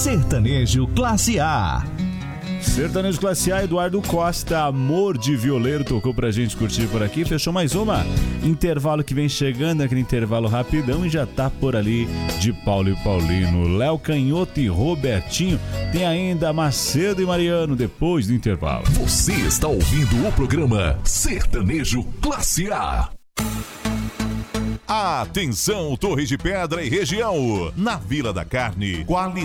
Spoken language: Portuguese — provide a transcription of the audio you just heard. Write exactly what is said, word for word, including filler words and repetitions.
Sertanejo Classe A. Sertanejo Classe A, Eduardo Costa, Amor de Violeiro, tocou pra gente curtir por aqui. Fechou mais uma. Intervalo que vem chegando, aquele intervalo rapidão, e já tá por ali de Paulo e Paulino, Léo Canhoto e Robertinho. Tem ainda Macedo e Mariano depois do intervalo. Você está ouvindo o programa Sertanejo Classe A. Atenção, Torre de Pedra e região. Na Vila da Carne, qualidade